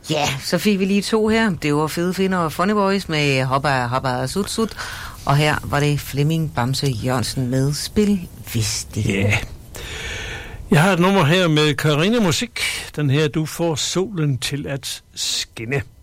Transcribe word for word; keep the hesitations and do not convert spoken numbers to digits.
Ja, så fik vi lige to her. Det var Fede Finder og Funny Boys med Hoppa Hoppa Sut Sut. Og her var det Flemming Bamse Jørgensen med Spil Hvis det. Ja. Yeah. Jeg har et nummer her med Carina Musik. Den her, Du får solen til at skinne.